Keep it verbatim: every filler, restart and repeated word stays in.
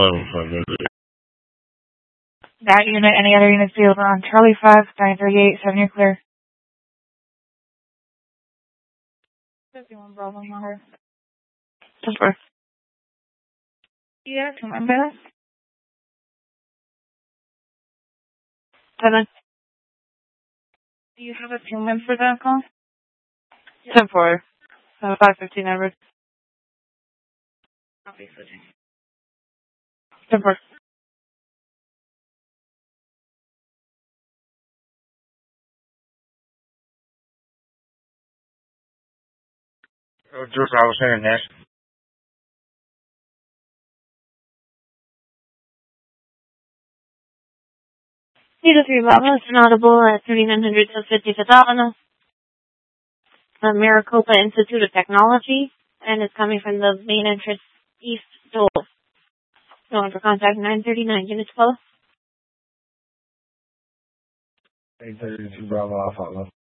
That unit, any other units be over on Charlie five, nine thirty-eight, seven, you're clear. fifty-one Bravo, Maher. Super. Do you have two members? Seven. Do you have a two member for that call? Ten four. So five fifteen numbers. Copy switching. Ten four. Oh, just I was saying that. Zero three Bravo is inaudible at thirty-nine hundred to fifty-fifth Avenue, the Maricopa Institute of Technology, and it's coming from the main entrance east door. Going for contact nine thirty-nine, unit twelve. eight thirty-two Bravo Alpha.